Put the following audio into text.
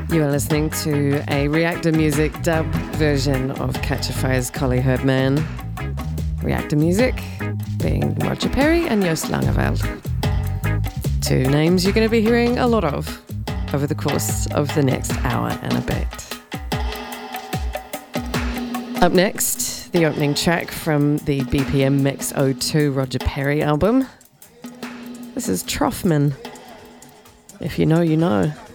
You are listening to a Reactor Music dub version of Catch a Fire's Collie Herdman. Reactor Music being Roger Perry and Joost Langeveld. Two names you're going to be hearing a lot of over the course of the next hour and a bit. Up next, the opening track from the BPM Mix 02 Roger Perry album. This is Troffman. If you know, you know.